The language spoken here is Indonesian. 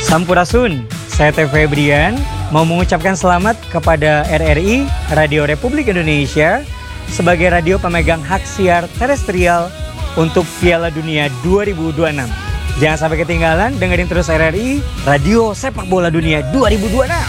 Sampurasun, saya Teh Febrian mau mengucapkan selamat kepada RRI, Radio Republik Indonesia, sebagai radio pemegang hak siar terestrial untuk Piala Dunia 2026. Jangan sampai ketinggalan, dengerin terus RRI, Radio Sepak Bola Dunia 2026.